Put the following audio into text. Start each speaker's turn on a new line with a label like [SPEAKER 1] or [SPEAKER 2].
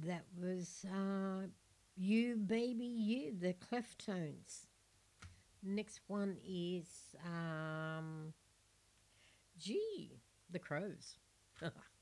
[SPEAKER 1] That was You Baby You, the Cleftones. Next one is G, the Crows.